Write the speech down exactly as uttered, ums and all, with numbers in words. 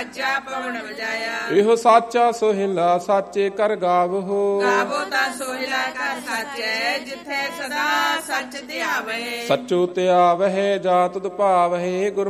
ਵਾਜਾ ਪਵਨ ਵਜਾਇਆ। ਇਹੋ ਸਾਚਾ ਸੋਹਿਲਾ ਸਾਚੇ ਕਰ ਗਾਵਹੋ। ਗਾਵੋ ਤਾਂ ਸੋਹਿਲਾ ਕਰ ਸਾਚੈ ਜਿੱਥੇ ਸਦਾ ਸੱਚ ਧਿਆਵੈ। ਸੱਚੋ ਧਿਆਵਹਿ ਜਾ ਤੁਧ ਭਾਵਹਿ ਗੁਰ